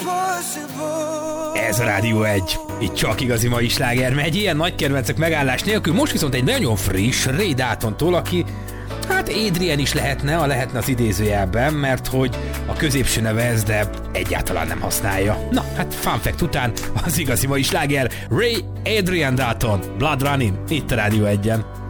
Ez a Rádió 1. Itt csak igazi mai sláger megy, ilyen nagy kedvencek megállás nélkül. Most viszont egy nagyon friss Ray Daltontól, aki hát Adrian is lehetne az idézőjelben, mert hogy a középső neve ez, de egyáltalán nem használja. Na, hát fun fact után az igazi mai sláger Ray Adrian Dalton, Blood Running, itt a Rádió 1-en.